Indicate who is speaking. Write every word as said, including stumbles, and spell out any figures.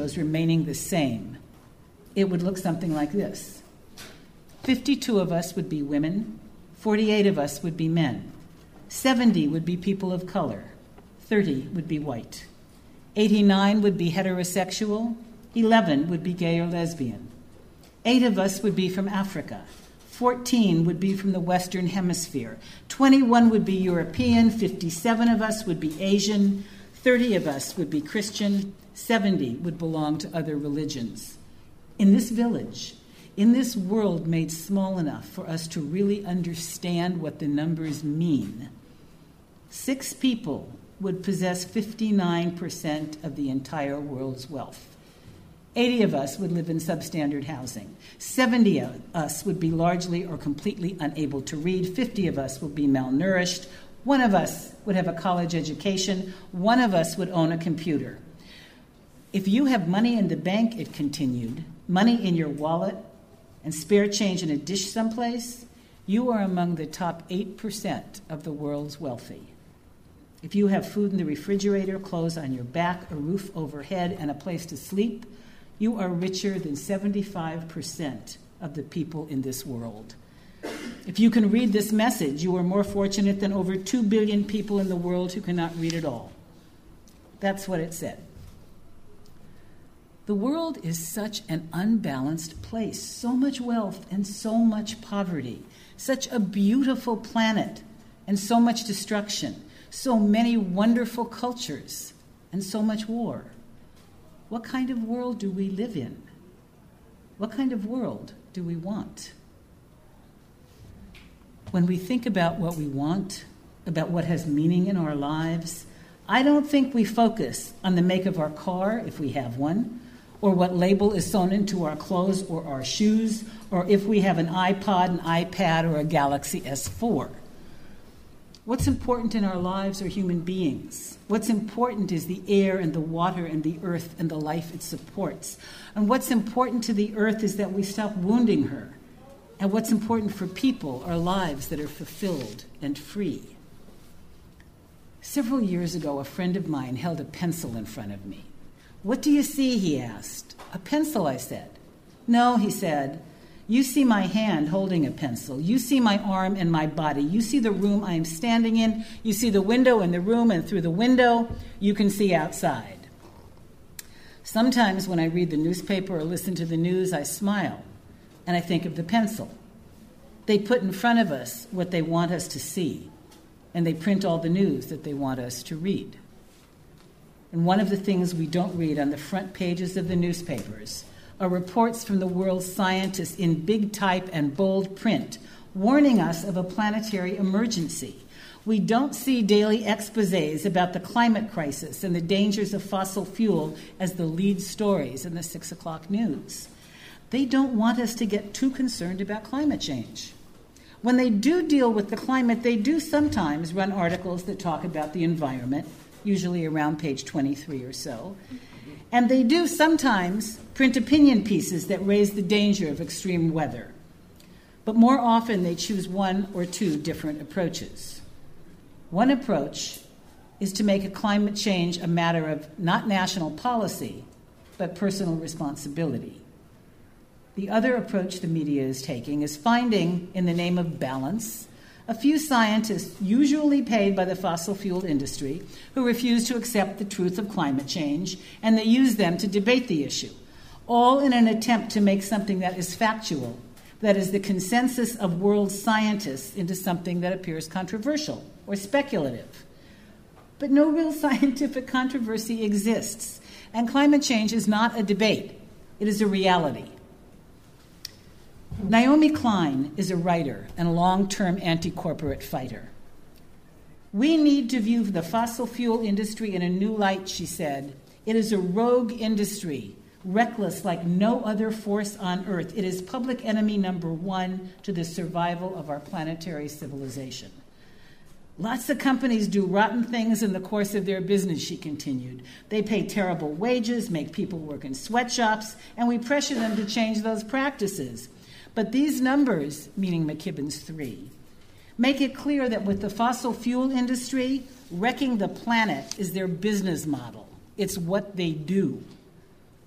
Speaker 1: ratios remaining the same, it would look something like this. fifty-two of us would be women, forty-eight of us would be men, seventy would be people of color, thirty would be white, eighty-nine would be heterosexual, eleven would be gay or lesbian, eight of us would be from Africa, fourteen would be from the Western Hemisphere, twenty-one would be European, fifty-seven of us would be Asian, thirty of us would be Christian, seventy would belong to other religions. In this village, in this world made small enough for us to really understand what the numbers mean, six people would possess fifty-nine percent of the entire world's wealth. eighty of us would live in substandard housing. seventy of us would be largely or completely unable to read. fifty of us would be malnourished. One of us would have a college education. One of us would own a computer. If you have money in the bank, it continued, money in your wallet, and spare change in a dish someplace, you are among the top eight percent of the world's wealthy. If you have food in the refrigerator, clothes on your back, a roof overhead, and a place to sleep, you are richer than seventy-five percent of the people in this world. If you can read this message, you are more fortunate than over two billion people in the world who cannot read at all. That's what it said. The world is such an unbalanced place, so much wealth and so much poverty, such a beautiful planet and so much destruction, so many wonderful cultures and so much war. What kind of world do we live in? What kind of world do we want? When we think about what we want, about what has meaning in our lives, I don't think we focus on the make of our car, if we have one, or what label is sewn into our clothes or our shoes, or if we have an iPod, an iPad, or a Galaxy S four. What's important in our lives are human beings. What's important is the air and the water and the earth and the life it supports. And what's important to the earth is that we stop wounding her. And what's important for people are lives that are fulfilled and free. Several years ago, a friend of mine held a pencil in front of me. "What do you see?" he asked. "A pencil," I said. "No," he said. "You see my hand holding a pencil. You see my arm and my body. You see the room I am standing in. You see the window in the room, and through the window, you can see outside." Sometimes when I read the newspaper or listen to the news, I smile, and I think of the pencil. They put in front of us what they want us to see, and they print all the news that they want us to read. And one of the things we don't read on the front pages of the newspapers are reports from the world's scientists in big type and bold print, warning us of a planetary emergency. We don't see daily exposés about the climate crisis and the dangers of fossil fuel as the lead stories in the six o'clock news. They don't want us to get too concerned about climate change. When they do deal with the climate, they do sometimes run articles that talk about the environment, usually around page twenty-three or so. And they do sometimes print opinion pieces that raise the danger of extreme weather. But more often they choose one or two different approaches. One approach is to make a climate change a matter of not national policy, but personal responsibility. The other approach the media is taking is finding, in the name of balance, a few scientists, usually paid by the fossil fuel industry, who refuse to accept the truth of climate change, and they use them to debate the issue, all in an attempt to make something that is factual, that is the consensus of world scientists, into something that appears controversial or speculative. But no real scientific controversy exists, and climate change is not a debate. It is a reality. Naomi Klein is a writer and a long-term anti-corporate fighter. "We need to view the fossil fuel industry in a new light," she said. "It is a rogue industry, reckless like no other force on Earth. It is public enemy number one to the survival of our planetary civilization." "Lots of companies do rotten things in the course of their business," she continued. "They pay terrible wages, make people work in sweatshops, and we pressure them to change those practices. But these numbers," meaning McKibben's three, "make it clear that with the fossil fuel industry, wrecking the planet is their business model. It's what they do."